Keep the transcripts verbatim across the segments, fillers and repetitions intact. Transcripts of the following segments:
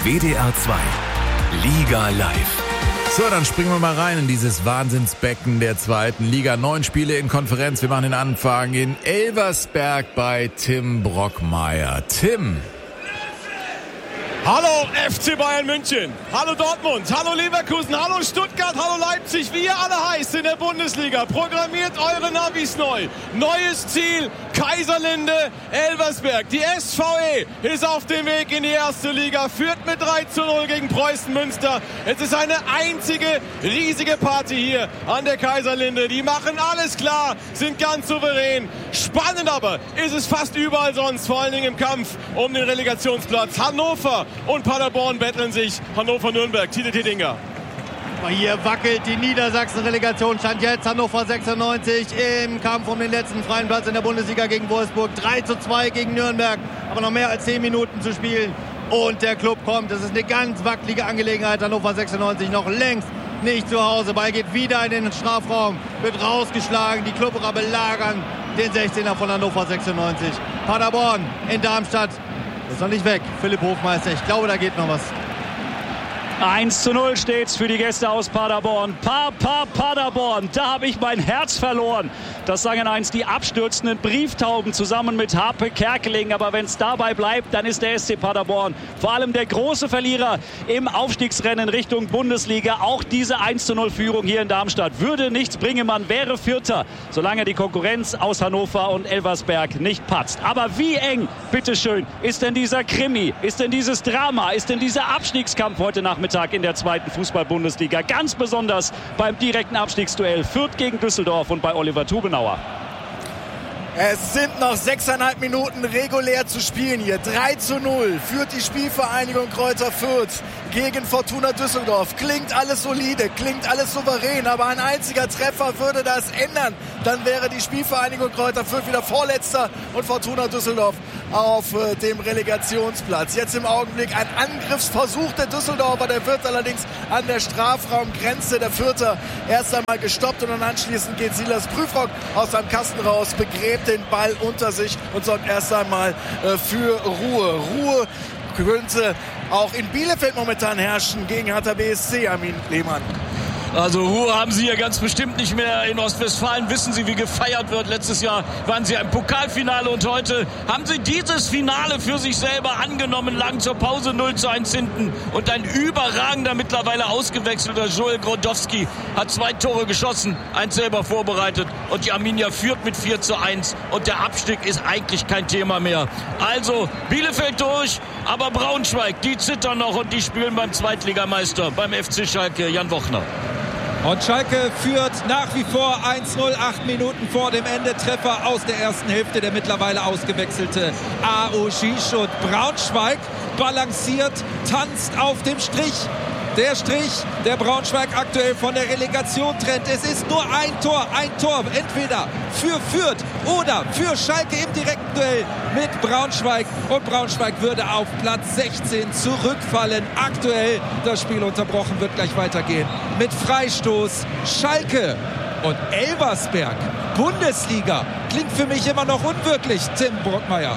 W D R zwei Liga live. So, dann springen wir mal rein in dieses Wahnsinnsbecken der zweiten Liga. Neun Spiele in Konferenz. Wir machen den Anfang in Elversberg bei Tim Brockmeier. Tim. Hallo F C Bayern München, hallo Dortmund, hallo Leverkusen, hallo Stuttgart, hallo Leipzig, wie ihr alle heißt in der Bundesliga. Programmiert eure Navis neu. Neues Ziel, Kaiserlinde, Elversberg. Die S V E ist auf dem Weg in die erste Liga, führt mit drei zu null gegen Preußen Münster. Es ist eine einzige riesige Party hier an der Kaiserlinde. Die machen alles klar, sind ganz souverän. Spannend aber ist es fast überall sonst, vor allen Dingen im Kampf um den Relegationsplatz. Hannover und Paderborn betteln sich. Hannover-Nürnberg, Tite Tedinger. Hier wackelt die Niedersachsen-Relegation. Stand jetzt Hannover sechsundneunzig im Kampf um den letzten freien Platz in der Bundesliga gegen Wolfsburg. drei zu zwei gegen Nürnberg. Aber noch mehr als zehn Minuten zu spielen. Und der Club kommt. Das ist eine ganz wackelige Angelegenheit. Hannover sechsundneunzig noch längst nicht zu Hause. Ball geht wieder in den Strafraum. Wird rausgeschlagen. Die Klubberer belagern den sechzehner von Hannover sechsundneunzig. Paderborn in Darmstadt. Ist noch nicht weg. Philipp Hofmeister. Ich glaube, da geht noch was. eins zu null steht's für die Gäste aus Paderborn. Pa, pa, Paderborn, da habe ich mein Herz verloren. Das sagen einst die abstürzenden Brieftauben zusammen mit Harpe Kerkeling. Aber wenn es dabei bleibt, dann ist der S C Paderborn vor allem der große Verlierer im Aufstiegsrennen Richtung Bundesliga. Auch diese eins zu null Führung hier in Darmstadt würde nichts bringen. Man wäre Vierter, solange die Konkurrenz aus Hannover und Elversberg nicht patzt. Aber wie eng, bitteschön, ist denn dieser Krimi, ist denn dieses Drama, ist denn dieser Abstiegskampf heute Nachmittag in der zweiten Fußball-Bundesliga? Ganz besonders beim direkten Abstiegsduell Fürth gegen Düsseldorf und bei Oliver Tubenauer. Es sind noch sechseinhalb Minuten regulär zu spielen hier. drei zu null führt die Spielvereinigung Kräuter Fürth gegen Fortuna Düsseldorf. Klingt alles solide, klingt alles souverän, aber ein einziger Treffer würde das ändern. Dann wäre die Spielvereinigung Kräuter Fürth wieder Vorletzter und Fortuna Düsseldorf auf äh, dem Relegationsplatz. Jetzt im Augenblick ein Angriffsversuch der Düsseldorfer, der wird allerdings an der Strafraumgrenze der Fürther erst einmal gestoppt und dann anschließend geht Silas Prüfrock aus seinem Kasten raus, begräbt den Ball unter sich und sorgt erst einmal äh, für Ruhe. Ruhe könnte auch in Bielefeld momentan herrschen gegen Hertha B S C, Armin Lehmann. Also Ruhe haben Sie hier ganz bestimmt nicht mehr. In Ostwestfalen wissen Sie, wie gefeiert wird. Letztes Jahr waren Sie im Pokalfinale und heute haben Sie dieses Finale für sich selber angenommen. Lang zur Pause null zu eins hinten. Und ein überragender, mittlerweile ausgewechselter Joel Grodowski hat zwei Tore geschossen, eins selber vorbereitet. Und die Arminia führt mit vier zu eins. Und der Abstieg ist eigentlich kein Thema mehr. Also Bielefeld durch, aber Braunschweig, die zittern noch und die spielen beim Zweitligameister, beim F C Schalke, Jan Wochner. Und Schalke führt nach wie vor eins null, acht Minuten vor dem Ende. Treffer aus der ersten Hälfte, der mittlerweile ausgewechselte Aoshish. Und Braunschweig balanciert, tanzt auf dem Strich. Der Strich, der Braunschweig aktuell von der Relegation trennt. Es ist nur ein Tor, ein Tor, entweder für Fürth oder für Schalke im direkten Duell mit Braunschweig. Und Braunschweig würde auf Platz sechzehn zurückfallen. Aktuell das Spiel unterbrochen, wird gleich weitergehen mit Freistoß Schalke und Elversberg. Bundesliga klingt für mich immer noch unwirklich, Tim Brockmeier.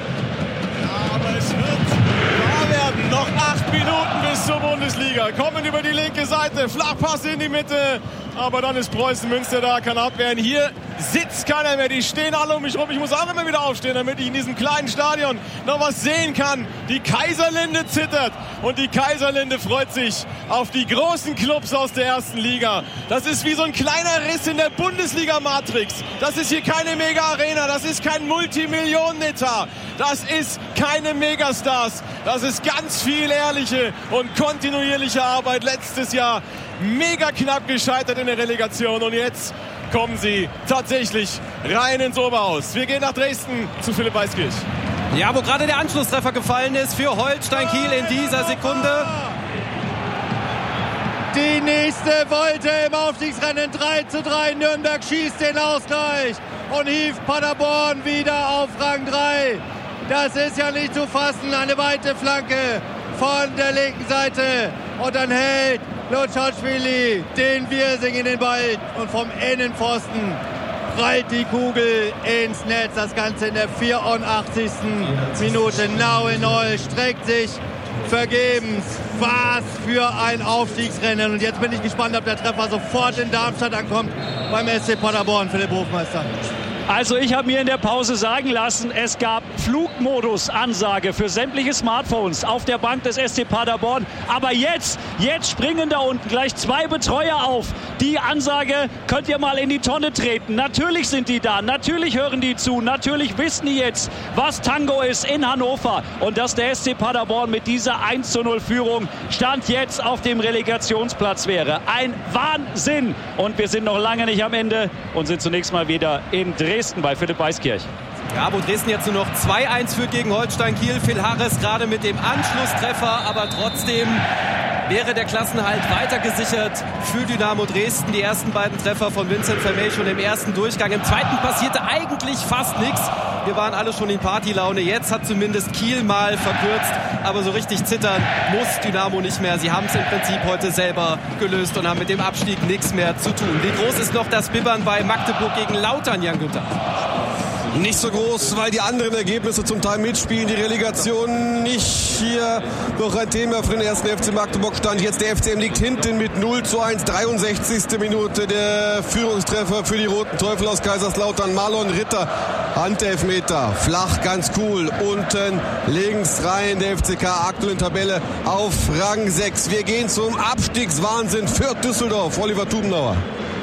Ja, aber es wird werden. Noch acht Minuten bis zur Bundesliga. Kommen über die linke Seite. Flachpass in die Mitte. Aber dann ist Preußen Münster da, kann abwehren. Hier sitzt keiner mehr. Die stehen alle um mich rum. Ich muss auch immer wieder aufstehen, damit ich in diesem kleinen Stadion noch was sehen kann. Die Kaiserlinde zittert. Und die Kaiserlinde freut sich auf die großen Clubs aus der ersten Liga. Das ist wie so ein kleiner Riss in der Bundesliga-Matrix. Das ist hier keine Mega-Arena. Das ist kein Multimillionen-Etat. Das ist keine Megastars. Das ist ganz viel ehrliche und kontinuierliche Arbeit. Letztes Jahr mega knapp gescheitert in der Relegation. Und jetzt kommen sie tatsächlich rein ins Oberhaus. Wir gehen nach Dresden zu Philipp Weiskirch. Ja, wo gerade der Anschlusstreffer gefallen ist für Holstein Kiel in dieser Sekunde. Die nächste Wolte im Aufstiegsrennen. drei zu drei. Nürnberg schießt den Ausgleich und hieft Paderborn wieder auf Rang drei. Das ist ja nicht zu fassen. Eine weite Flanke von der linken Seite. Und dann hält Lutschatschwili den Wirsing in den Ball. Und vom Innenpfosten prallt die Kugel ins Netz. Das Ganze in der vierundachtzigsten Minute. Naue Noll streckt sich vergebens. Was für ein Aufstiegsrennen. Und jetzt bin ich gespannt, ob der Treffer sofort in Darmstadt ankommt beim S C Paderborn, Philipp Hofmeister. Also ich habe mir in der Pause sagen lassen, es gab Flugmodus-Ansage für sämtliche Smartphones auf der Bank des S C Paderborn. Aber jetzt, jetzt springen da unten gleich zwei Betreuer auf. Die Ansage könnt ihr mal in die Tonne treten. Natürlich sind die da, natürlich hören die zu, natürlich wissen die jetzt, was Tango ist in Hannover. Und dass der S C Paderborn mit dieser eins zu null Führung Stand jetzt auf dem Relegationsplatz wäre. Ein Wahnsinn. Und wir sind noch lange nicht am Ende und sind zunächst mal wieder in Dresden. Dresden bei Philipp Weiskirch. Ja, wo Dresden jetzt nur noch zwei eins führt gegen Holstein Kiel. Phil Harris gerade mit dem Anschlusstreffer, aber trotzdem wäre der Klassenhalt weiter gesichert für Dynamo Dresden. Die ersten beiden Treffer von Vincent Vermey schon im ersten Durchgang. Im zweiten passierte eigentlich fast nichts. Wir waren alle schon in Partylaune. Jetzt hat zumindest Kiel mal verkürzt. Aber so richtig zittern muss Dynamo nicht mehr. Sie haben es im Prinzip heute selber gelöst und haben mit dem Abstieg nichts mehr zu tun. Wie groß ist noch das Bibbern bei Magdeburg gegen Lautern, Jan Günther? Nicht so groß, weil die anderen Ergebnisse zum Teil mitspielen. Die Relegation nicht hier noch ein Thema für den ersten F C Magdeburg. Stand jetzt der F C M liegt hinten mit null zu eins. dreiundsechzigste Minute der Führungstreffer für die Roten Teufel aus Kaiserslautern. Marlon Ritter, Handelfmeter, flach, ganz cool. Unten links rein der F C K, aktuelle Tabelle auf Rang sechs. Wir gehen zum Abstiegswahnsinn für Düsseldorf. Oliver Tubenauer.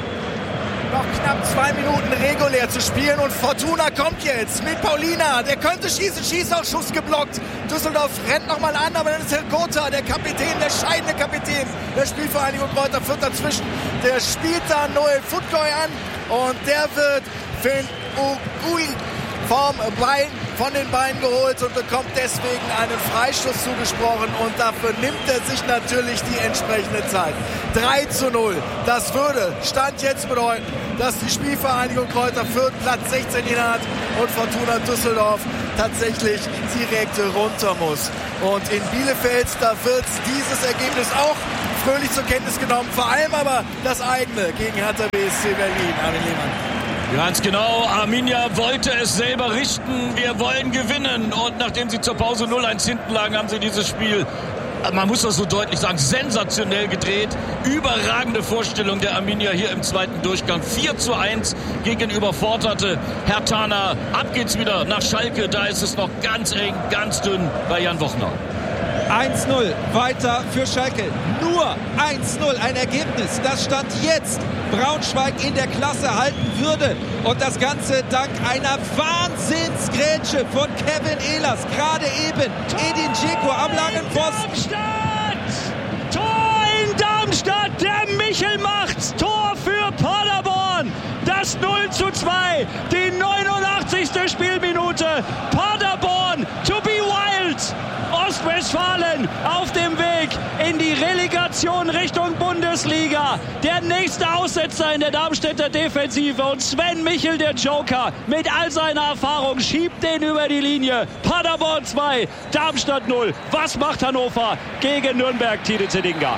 Noch knapp zwei Minuten regulär zu spielen und Fortuna kommt jetzt mit Paulina. Der könnte schießen, Schießausschuss geblockt. Düsseldorf rennt nochmal an, aber dann ist Herr Gotha, der Kapitän, der scheidende Kapitän der Spielvereinigung Kräuter Fürth dazwischen. Der spielt da Noel Futgoy an und der wird Finn Ugui vom Bein, von den Beinen geholt und bekommt deswegen einen Freistoß zugesprochen und dafür nimmt er sich natürlich die entsprechende Zeit. drei zu null. Das würde Stand jetzt bedeuten, dass die Spielvereinigung Kräuter Fürth Platz sechzehn innehat und Fortuna Düsseldorf tatsächlich direkt runter muss. Und in Bielefeld, da wird dieses Ergebnis auch fröhlich zur Kenntnis genommen, vor allem aber das eigene gegen Hertha B S C Berlin. Armin Lehmann. Ganz genau, Arminia wollte es selber richten, wir wollen gewinnen und nachdem sie zur Pause null eins hinten lagen, haben sie dieses Spiel, man muss das so deutlich sagen, sensationell gedreht. Überragende Vorstellung der Arminia hier im zweiten Durchgang. vier zu eins gegen überforderte Herthaner. Ab geht's wieder nach Schalke, da ist es noch ganz eng, ganz dünn bei Jan Wochner. eins null weiter für Schalke. Nur eins null, ein Ergebnis, das Stand jetzt Braunschweig in der Klasse halten würde. Und das Ganze dank einer Wahnsinnsgrätsche von Kevin Ehlers. Gerade eben Edin Dzeko am langen Pfosten. Darmstadt! Tor in Darmstadt! Der Michel macht's! Tor für Paderborn! Das null zu zwei! Die neunundachtzigste Spielminute! Paderborn to be wild! Ostwestfalen auf dem Weg in die Relegation Richtung Bundesliga. Der nächste Aussetzer in der Darmstädter Defensive und Sven Michel, der Joker, mit all seiner Erfahrung schiebt den über die Linie. Paderborn zwei, Darmstadt null. Was macht Hannover gegen Nürnberg, Tide Zedinga?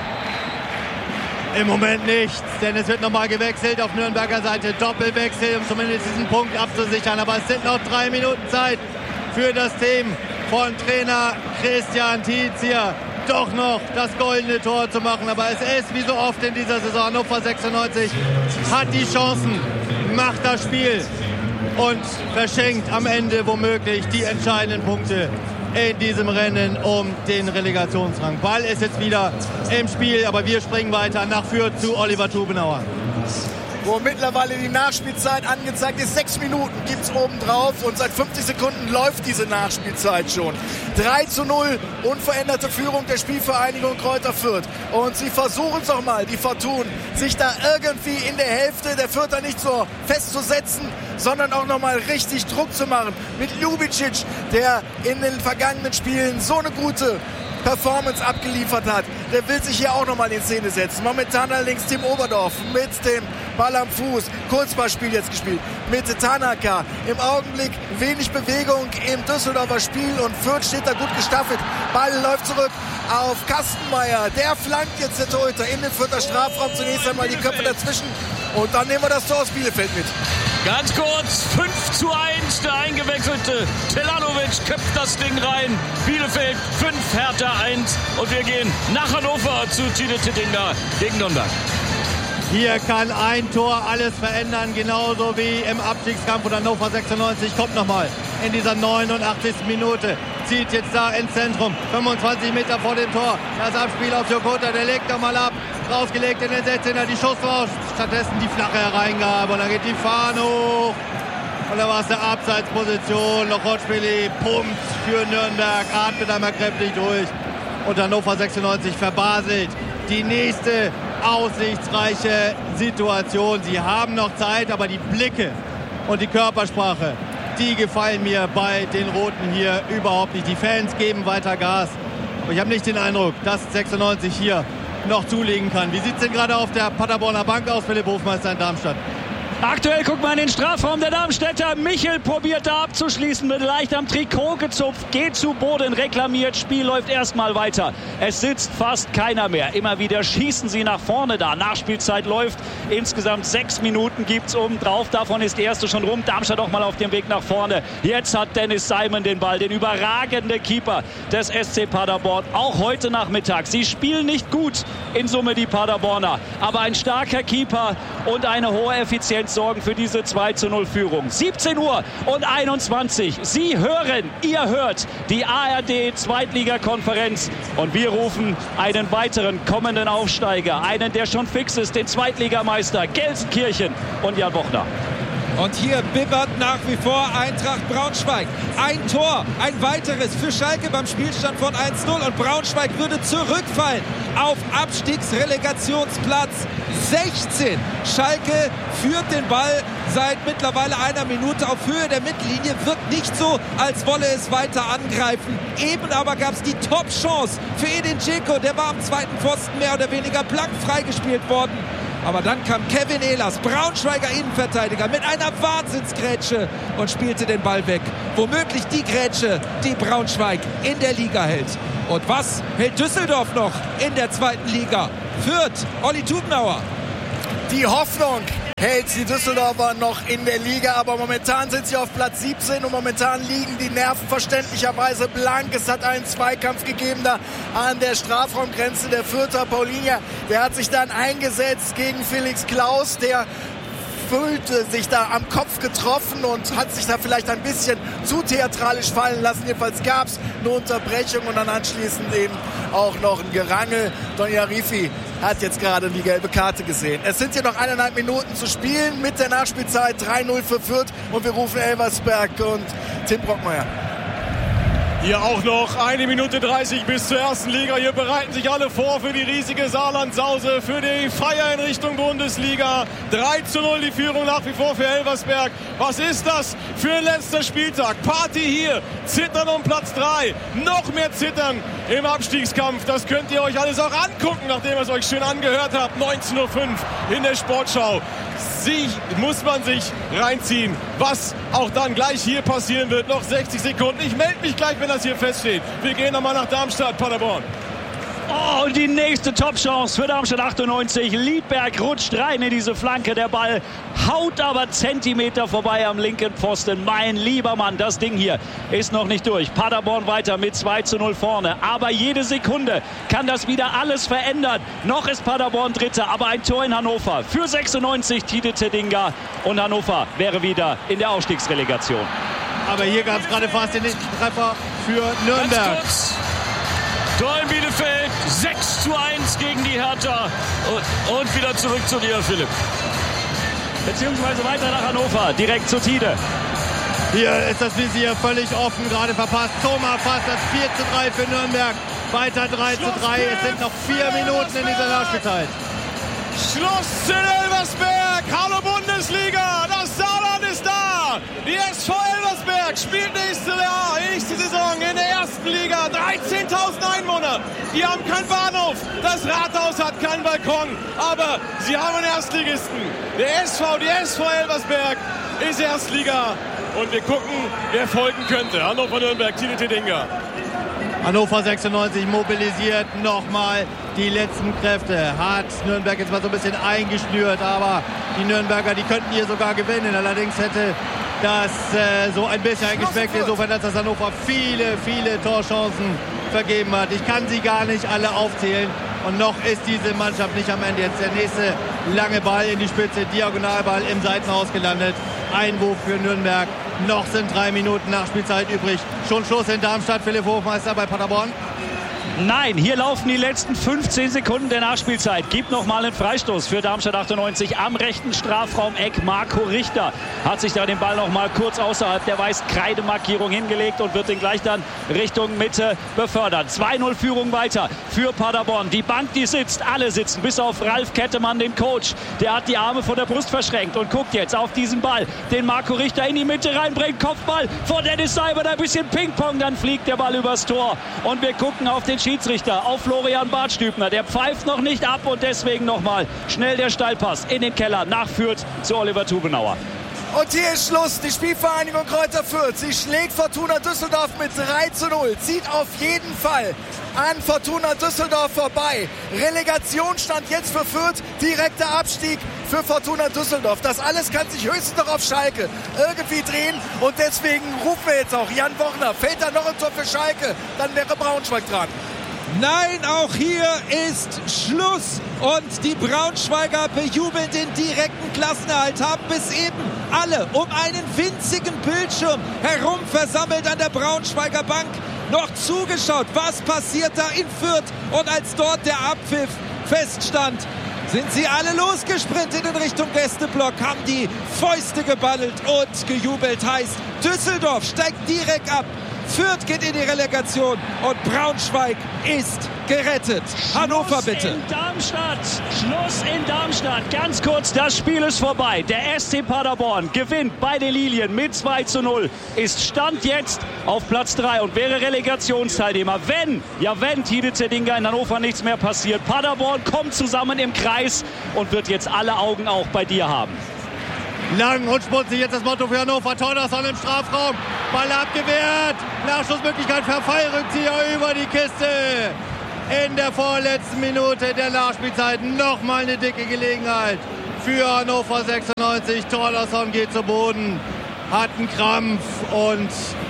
Im Moment nichts, denn es wird nochmal gewechselt auf Nürnberger Seite. Doppelwechsel, um zumindest diesen Punkt abzusichern. Aber es sind noch drei Minuten Zeit für das Team von Trainer Christian Tietz hier doch noch das goldene Tor zu machen. Aber es ist wie so oft in dieser Saison, Hannover sechsundneunzig hat die Chancen, macht das Spiel und verschenkt am Ende womöglich die entscheidenden Punkte in diesem Rennen um den Relegationsrang. Ball ist jetzt wieder im Spiel, aber wir springen weiter nach Fürth zu Oliver Tubenauer. Wo mittlerweile die Nachspielzeit angezeigt ist. Sechs Minuten gibt es oben drauf und seit fünfzig Sekunden läuft diese Nachspielzeit schon. drei zu null, unveränderte Führung der Spielvereinigung Kräuter Fürth. Und sie versuchen es nochmal, die Fortun, sich da irgendwie in der Hälfte der Fürther nicht so festzusetzen, sondern auch nochmal richtig Druck zu machen. Mit Ljubicic, der in den vergangenen Spielen so eine gute Performance abgeliefert hat. Der will sich hier auch nochmal in Szene setzen. Momentan allerdings Tim Oberdorf mit dem Ball am Fuß. Kurzballspiel jetzt gespielt mit Tanaka. Im Augenblick wenig Bewegung im Düsseldorfer Spiel und Fürth steht da gut gestaffelt. Ball läuft zurück auf Kastenmeier. Der flankt jetzt der Torhüter in den Fürther Strafraum. Zunächst einmal die Köpfe dazwischen und dann nehmen wir das Tor aus Bielefeld mit. Ganz kurz, fünf zu eins, der eingewechselte Telanovic köpft das Ding rein. Bielefeld fünf, Hertha eins und wir gehen nach Hannover zu Tide Tedinga gegen Nürnberg. Hier kann ein Tor alles verändern, genauso wie im Abstiegskampf. Und Hannover sechsundneunzig kommt nochmal in dieser neunundachtzigsten Minute. Zieht jetzt da ins Zentrum, fünfundzwanzig Meter vor dem Tor. Das Abspiel auf Jokota, der legt nochmal ab. Rausgelegt in den sechzehner, die Schuss raus. Stattdessen die flache Hereingabe und dann geht die Fahne hoch. Und da war es eine Abseitsposition. Lochotschwili pumpt für Nürnberg, atmet einmal kräftig durch. Und Hannover sechsundneunzig verbaselt die nächste aussichtsreiche Situation. Sie haben noch Zeit, aber die Blicke und die Körpersprache, die gefallen mir bei den Roten hier überhaupt nicht. Die Fans geben weiter Gas. Aber ich habe nicht den Eindruck, dass sechsundneunzig hier noch zulegen kann. Wie sieht es denn gerade auf der Paderborner Bank aus, Philipp Hofmeister in Darmstadt? Aktuell guckt man in den Strafraum der Darmstädter. Michel probiert da abzuschließen, wird leicht am Trikot gezupft, geht zu Boden, reklamiert, Spiel läuft erstmal weiter. Es sitzt fast keiner mehr. Immer wieder schießen sie nach vorne da. Nachspielzeit läuft. Insgesamt sechs Minuten gibt es obendrauf. Davon ist die erste schon rum. Darmstadt auch mal auf dem Weg nach vorne. Jetzt hat Dennis Simon den Ball, den überragenden Keeper des S C Paderborn. Auch heute Nachmittag. Sie spielen nicht gut in Summe, die Paderborner. Aber ein starker Keeper und eine hohe Effizienz sorgen für diese zwei zu null Führung. siebzehn Uhr und einundzwanzig. Sie hören, ihr hört die A R D Zweitligakonferenz und wir rufen einen weiteren kommenden Aufsteiger, einen, der schon fix ist, den Zweitligameister Gelsenkirchen und Jan Bochner. Und hier bibbert nach wie vor Eintracht Braunschweig. Ein Tor, ein weiteres für Schalke beim Spielstand von eins null. Und Braunschweig würde zurückfallen auf Abstiegsrelegationsplatz sechzehn. Schalke führt den Ball seit mittlerweile einer Minute auf Höhe der Mittellinie. Wirkt nicht so, als wolle es weiter angreifen. Eben aber gab es die Top-Chance für Edin Dzeko. Der war am zweiten Pfosten mehr oder weniger blank freigespielt worden. Aber dann kam Kevin Ehlers, Braunschweiger Innenverteidiger, mit einer Wahnsinnsgrätsche und spielte den Ball weg. Womöglich die Grätsche, die Braunschweig in der Liga hält. Und was hält Düsseldorf noch in der zweiten Liga? Fürth, Olli Tubenauer. Die Hoffnung hält die Düsseldorfer noch in der Liga, aber momentan sind sie auf Platz siebzehn und momentan liegen die Nerven verständlicherweise blank. Es hat einen Zweikampf gegeben da an der Strafraumgrenze. Der Fürther Paulinia, der hat sich dann eingesetzt gegen Felix Klaus, der fühlte sich da am Kopf getroffen und hat sich da vielleicht ein bisschen zu theatralisch fallen lassen. Jedenfalls gab es eine Unterbrechung und dann anschließend eben auch noch ein Gerangel. Donja Rifi hat jetzt gerade die gelbe Karte gesehen. Es sind hier noch eineinhalb Minuten zu spielen mit der Nachspielzeit. drei null für Fürth und wir rufen Elversberg und Tim Brockmeier. Hier auch noch eine Minute dreißig bis zur ersten Liga. Hier bereiten sich alle vor für die riesige Saarland-Sause, für die Feier in Richtung Bundesliga. drei zu null die Führung nach wie vor für Elversberg. Was ist das für ein letzter Spieltag? Party hier, Zittern um Platz drei. Noch mehr Zittern im Abstiegskampf. Das könnt ihr euch alles auch angucken, nachdem ihr es euch schön angehört habt. neunzehn Uhr fünf in der Sportschau. Sie muss man sich reinziehen, was auch dann gleich hier passieren wird. Noch sechzig Sekunden. Ich melde mich gleich, wenn das hier feststeht. Wir gehen nochmal nach Darmstadt, Paderborn. Oh, und die nächste Top-Chance für Darmstadt achtundneunzig. Liedberg rutscht rein in diese Flanke. Der Ball haut aber Zentimeter vorbei am linken Pfosten. Mein lieber Mann, das Ding hier ist noch nicht durch. Paderborn weiter mit zwei zu null vorne. Aber jede Sekunde kann das wieder alles verändern. Noch ist Paderborn Dritter, aber ein Tor in Hannover. Für sechsundneunzig Tide Tedinga. Und Hannover wäre wieder in der Aufstiegsrelegation. Aber hier gab es gerade fast den nächsten Treffer für Nürnberg. Tor in Bielefeld, sechs zu eins gegen die Hertha. Und, und wieder zurück zu dir, Philipp. Beziehungsweise weiter nach Hannover, direkt zu Tide. Hier ist das Visier völlig offen, gerade verpasst. Thomas fast das vier zu drei für Nürnberg. Weiter drei zu drei, es sind noch vier Minuten in dieser Nachspielzeit. Schluss in Elversberg, hallo Bundesliga, das Saarland ist da. Die S V Elversberg spielt nächste Jahr, nächste Saison in der ersten Liga. dreizehntausend Einwohner, die haben keinen Bahnhof, das Rathaus hat keinen Balkon, aber sie haben einen Erstligisten. Der S V, die S V Elversberg ist Erstliga und wir gucken, wer folgen könnte. Hannover Nürnberg, Tide Tedinga. Hannover sechsundneunzig mobilisiert nochmal die letzten Kräfte. Hat Nürnberg jetzt mal so ein bisschen eingeschnürt, aber die Nürnberger, die könnten hier sogar gewinnen. Allerdings hätte das äh, so ein bisschen eingeschmeckt, insofern, dass das Hannover viele, viele Torchancen vergeben hat. Ich kann sie gar nicht alle aufzählen. Und noch ist diese Mannschaft nicht am Ende. Jetzt der nächste lange Ball in die Spitze, Diagonalball im Seitenhaus gelandet. Einwurf für Nürnberg. Noch sind drei Minuten Nachspielzeit übrig. Schon Schluss in Darmstadt. Philipp Hofmeister bei Paderborn. Nein, hier laufen die letzten fünfzehn Sekunden der Nachspielzeit. Gibt noch mal einen Freistoß für Darmstadt achtundneunzig am rechten Strafraum-Eck. Marco Richter hat sich da den Ball noch mal kurz außerhalb der Weiß-Kreide-Markierung hingelegt und wird den gleich dann Richtung Mitte befördert. zwei null Führung weiter für Paderborn. Die Bank, die sitzt, alle sitzen, bis auf Ralf Kettemann, den Coach. Der hat die Arme vor der Brust verschränkt und guckt jetzt auf diesen Ball, den Marco Richter in die Mitte reinbringt. Kopfball von Dennis Seibert, ein bisschen Ping-Pong, dann fliegt der Ball übers Tor. Und wir gucken auf den Schiedsrichter, auf Florian Bartstübner. Der pfeift noch nicht ab und deswegen nochmal schnell der Steilpass in den Keller nach Fürth zu Oliver Tubenauer. Und hier ist Schluss. Die Spielvereinigung Kräuter Fürth, sie schlägt Fortuna Düsseldorf mit drei zu null. Zieht auf jeden Fall an Fortuna Düsseldorf vorbei. Relegation stand jetzt für Fürth, direkter Abstieg für Fortuna Düsseldorf. Das alles kann sich höchstens noch auf Schalke irgendwie drehen. Und deswegen rufen wir jetzt auch Jan Wochner. Fällt da noch ein Tor für Schalke, dann wäre Braunschweig dran. Nein, auch hier ist Schluss. Und die Braunschweiger bejubeln den direkten Klassenerhalt, haben bis eben alle um einen winzigen Bildschirm herum versammelt an der Braunschweiger Bank noch zugeschaut. Was passiert da in Fürth? Und als dort der Abpfiff feststand, sind sie alle losgesprintet in Richtung Gästeblock, haben die Fäuste geballelt und gejubelt. Heißt, Düsseldorf steigt direkt ab. Fürth geht in die Relegation und Braunschweig ist gerettet. Schluss Hannover bitte. In Darmstadt. Schluss in Darmstadt. Ganz kurz, das Spiel ist vorbei. Der S C Paderborn gewinnt bei den Lilien mit zwei zu null. Ist Stand jetzt auf Platz drei und wäre Relegationsteilnehmer. Wenn, ja wenn, Tide Zedinga in Hannover nichts mehr passiert. Paderborn kommt zusammen im Kreis und wird jetzt alle Augen auch bei dir haben. Lang und schmutzig, jetzt das Motto für Hannover. Torderson im Strafraum. Ball abgewehrt. Nachschussmöglichkeit, Verfallrückzieher über die Kiste. In der vorletzten Minute der Nachspielzeit nochmal eine dicke Gelegenheit für Hannover sechsundneunzig. Torderson geht zu Boden, hat einen Krampf und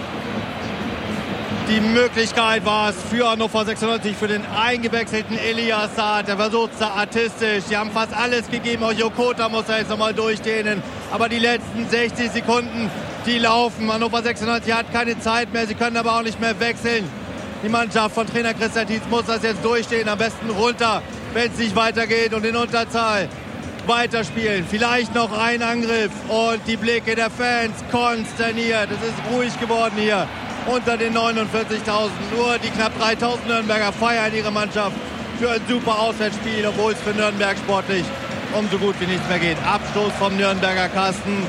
die Möglichkeit war es für Hannover sechsundneunzig, für den eingewechselten Elias Saad. Der versucht es artistisch. Die haben fast alles gegeben. Auch Jokota muss er jetzt nochmal durchdehnen. Aber die letzten sechzig Sekunden, die laufen. Hannover sechsundneunzig hat keine Zeit mehr. Sie können aber auch nicht mehr wechseln. Die Mannschaft von Trainer Christian Tietz muss das jetzt durchstehen. Am besten runter, wenn es nicht weitergeht und in Unterzahl weiterspielen. Vielleicht noch ein Angriff und die Blicke der Fans konsterniert. Es ist ruhig geworden hier unter den neunundvierzigtausend. Nur die knapp dreitausend Nürnberger feiern ihre Mannschaft für ein super Auswärtsspiel, obwohl es für Nürnberg sportlich um so gut wie nichts mehr geht. Abstoß vom Nürnberger Kasten.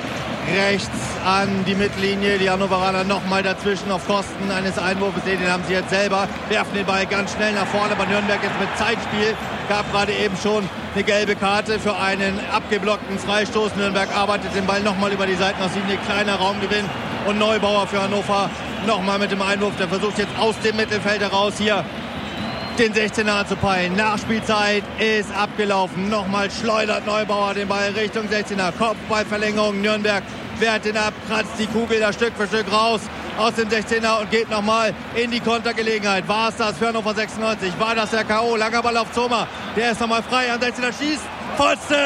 Rechts an die Mittellinie. Die Hannoveraner nochmal dazwischen auf Kosten eines Einwurfs. Den haben sie jetzt selber. Werfen den Ball ganz schnell nach vorne. Aber Nürnberg jetzt mit Zeitspiel. Gab gerade eben schon eine gelbe Karte für einen abgeblockten Freistoß. Nürnberg arbeitet den Ball nochmal über die Seitenauslinie. Kleiner Raumgewinn. Und Neubauer für Hannover nochmal mit dem Einwurf. Der versucht jetzt aus dem Mittelfeld heraus hier den sechzehner anzupeilen. Nachspielzeit ist abgelaufen. Nochmal schleudert Neubauer den Ball Richtung sechzehner. Kopfballverlängerung. Nürnberg wehrt den ab, kratzt die Kugel da Stück für Stück raus aus dem sechzehner und geht nochmal in die Kontergelegenheit. War es das für Hannover sechsundneunzig? War das der K O? Langer Ball auf Zoma. Der ist nochmal frei. An sechzehner schießt. Pfosten!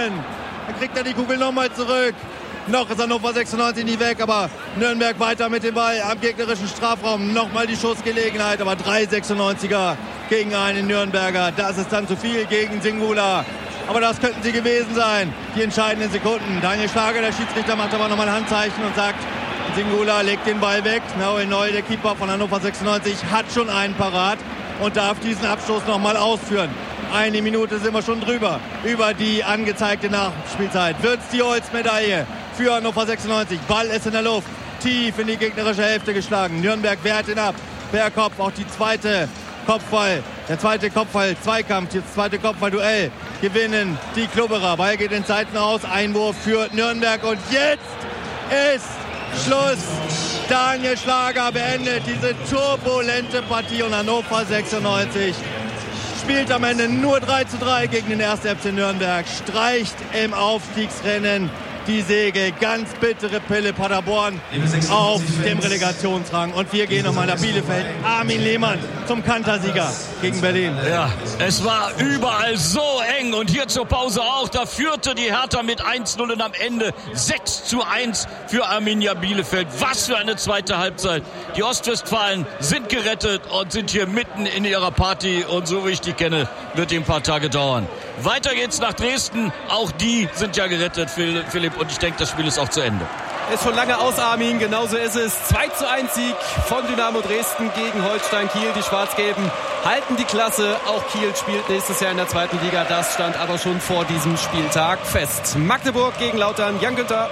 Dann kriegt er die Kugel nochmal zurück. Noch ist Hannover sechsundneunzig nie weg, aber Nürnberg weiter mit dem Ball am gegnerischen Strafraum. Nochmal die Schussgelegenheit, aber drei sechsundneunziger gegen einen Nürnberger. Das ist dann zu viel gegen Singula. Aber das könnten sie gewesen sein, die entscheidenden Sekunden. Daniel Schlager, der Schiedsrichter, macht aber nochmal ein Handzeichen und sagt, Singula legt den Ball weg. Noel Neu, der Keeper von Hannover sechsundneunzig, hat schon einen parat und darf diesen Abstoß nochmal ausführen. Eine Minute sind wir schon drüber, über die angezeigte Nachspielzeit. Wird's die Holzmedaille für Hannover sechsundneunzig. Ball ist in der Luft, tief in die gegnerische Hälfte geschlagen. Nürnberg wehrt ihn ab, per Kopf, auch die zweite Kopfball, der zweite Kopfball, Zweikampf, das zweite Kopfballduell gewinnen die Klubberer. Ball geht in Seiten aus, Einwurf für Nürnberg und jetzt ist Schluss. Daniel Schlager beendet diese turbulente Partie und Hannover sechsundneunzig spielt am Ende nur drei zu drei gegen den ersten F C Nürnberg, streicht im Aufstiegsrennen die Segel. Ganz bittere Pille Paderborn auf dem Relegationsrang. Und wir gehen nochmal nach Bielefeld. Armin Lehmann zum Kantersieger gegen Berlin. Ja, es war überall so eng. Und hier zur Pause auch. Da führte die Hertha mit eins null und am Ende sechs zu eins für Arminia Bielefeld. Was für eine zweite Halbzeit. Die Ostwestfalen sind gerettet und sind hier mitten in ihrer Party. Und so wie ich die kenne, wird die ein paar Tage dauern. Weiter geht's nach Dresden. Auch die sind ja gerettet, Philipp. Und ich denke, das Spiel ist auch zu Ende. Ist schon lange aus, Armin. Genauso ist es. zwei zu eins Sieg von Dynamo Dresden gegen Holstein Kiel. Die Schwarz-Gelben halten die Klasse. Auch Kiel spielt nächstes Jahr in der zweiten Liga. Das stand aber schon vor diesem Spieltag fest. Magdeburg gegen Lautern. Jan Günther.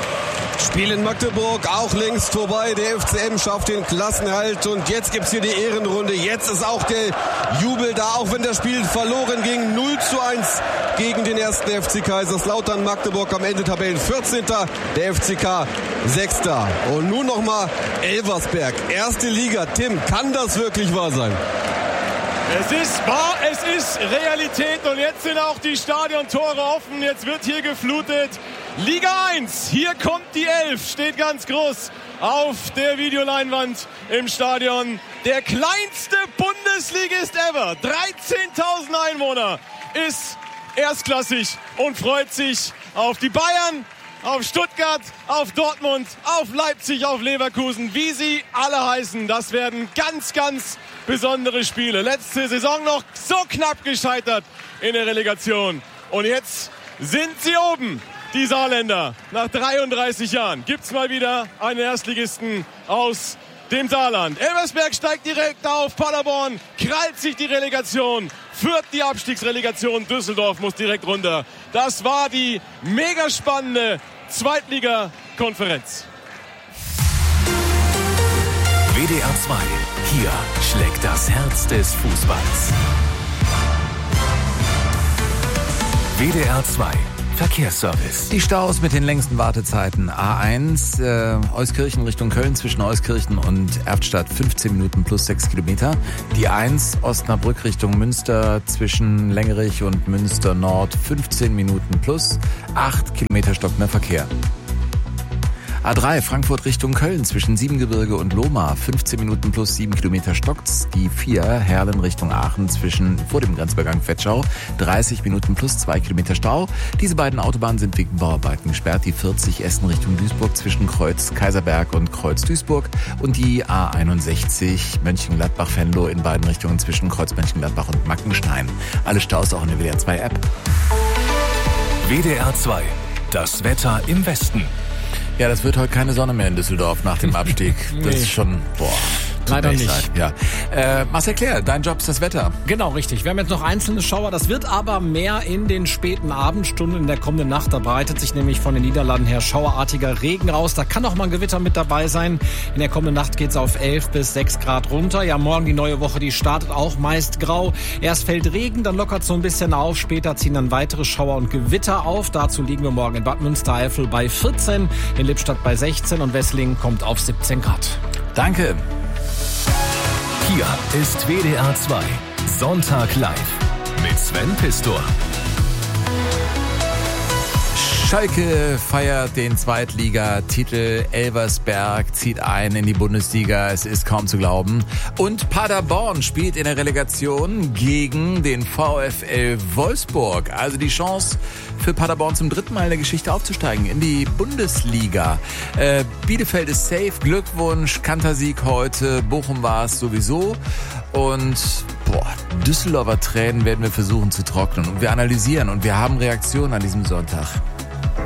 Spiel in Magdeburg auch längst vorbei. Der F C M schafft den Klassenerhalt und jetzt gibt's hier die Ehrenrunde. Jetzt ist auch der Jubel da, auch wenn das Spiel verloren ging. null zu eins gegen den ersten F C Kaiserslautern. Magdeburg am Ende Tabellen vierzehnter Der F C K sechster Und nun nochmal Elversberg. Erste Liga. Tim, kann das wirklich wahr sein? Es ist wahr, es ist Realität und jetzt sind auch die Stadiontore offen. Jetzt wird hier geflutet. Liga eins, hier kommt die Elf, steht ganz groß auf der Videoleinwand im Stadion. Der kleinste Bundesligist ever, dreizehntausend Einwohner, ist erstklassig und freut sich auf die Bayern, auf Stuttgart, auf Dortmund, auf Leipzig, auf Leverkusen, wie sie alle heißen. Das werden ganz, ganz besondere Spiele. Letzte Saison noch so knapp gescheitert in der Relegation. Und jetzt sind sie oben, die Saarländer. Nach dreiunddreißig Jahren gibt's mal wieder einen Erstligisten aus dem Saarland. Elversberg steigt direkt auf, Paderborn krallt sich die Relegation, führt die Abstiegsrelegation, Düsseldorf muss direkt runter. Das war die mega spannende Zweitliga-Konferenz. W D R zwei, hier schlägt das Herz des Fußballs. W D R zwei Verkehrsservice. Die Staus mit den längsten Wartezeiten. A eins, äh, Euskirchen Richtung Köln, zwischen Euskirchen und Erftstadt fünfzehn Minuten plus sechs Kilometer. Die eins, Osnabrück Richtung Münster, zwischen Längerich und Münster Nord fünfzehn Minuten plus acht Kilometer stockender Verkehr. A drei, Frankfurt Richtung Köln, zwischen Siebengebirge und Lohmar, fünfzehn Minuten plus sieben Kilometer stockt's. Die vier, Herlen Richtung Aachen, zwischen vor dem Grenzübergang Vetschau, dreißig Minuten plus zwei Kilometer Stau. Diese beiden Autobahnen sind wegen Bauarbeiten gesperrt. Die vierzig, Essen Richtung Duisburg, zwischen Kreuz Kaiserberg und Kreuz Duisburg. Und die A einundsechzig, Mönchengladbach-Venlo in beiden Richtungen, zwischen Kreuz Mönchengladbach und Mackenstein. Alle Staus auch in der W D R zwei App. W D R zwei, das Wetter im Westen. Ja, das wird heute keine Sonne mehr in Düsseldorf nach dem Abstieg. Das Nee. ist schon, boah. Leider nicht. Leid. Ja. Äh, Marcel Klär, dein Job ist das Wetter. Genau, richtig. Wir haben jetzt noch einzelne Schauer. Das wird aber mehr in den späten Abendstunden in der kommenden Nacht. Da breitet sich nämlich von den Niederlanden her schauerartiger Regen raus. Da kann auch mal ein Gewitter mit dabei sein. In der kommenden Nacht geht's auf elf bis sechs Grad runter. Ja, morgen die neue Woche, die startet auch meist grau. Erst fällt Regen, dann lockert so ein bisschen auf. Später ziehen dann weitere Schauer und Gewitter auf. Dazu liegen wir morgen in Bad Münstereifel bei vierzehn, in Lippstadt bei sechzehn und Wesslingen kommt auf siebzehn Grad. Danke. Hier ist W D R zwei Sonntag live mit Sven Pistor. Schalke feiert den Zweitligatitel, Elversberg zieht ein in die Bundesliga, es ist kaum zu glauben. Und Paderborn spielt in der Relegation gegen den VfL Wolfsburg. Also die Chance für Paderborn zum dritten Mal in der Geschichte aufzusteigen in die Bundesliga. Äh, Bielefeld ist safe, Glückwunsch, Kantersieg heute, Bochum war es sowieso. Und boah, Düsseldorfer Tränen werden wir versuchen zu trocknen. Und wir analysieren und wir haben Reaktionen an diesem Sonntag.